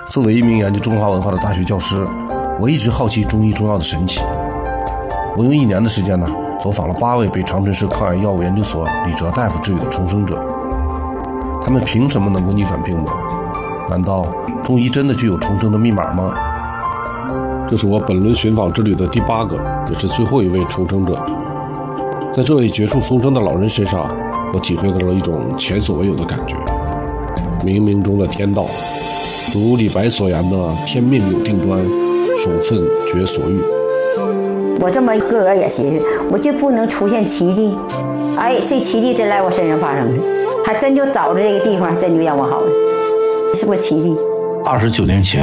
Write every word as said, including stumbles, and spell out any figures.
作为一名研究中华文化的大学教师，我一直好奇中医中药的神奇。我用一年的时间呢，走访了八位被长春市抗癌药物研究所李哲大夫治愈的重生者。他们凭什么能够逆转病魔？难道中医真的具有重生的密码吗？这是我本轮寻访之旅的第八个，也是最后一位重生者。在这位绝处逢生的老人身上，我体会到了一种前所未有的感觉。冥冥中的天道，如李白所言的“天命有定端，守分觉所欲”。 我这么个个也寻思，我就不能出现奇迹。哎，这奇迹真在我身上发生了，还真就找着这个地方，真就让我好了，是不是奇迹？ 二十九年前，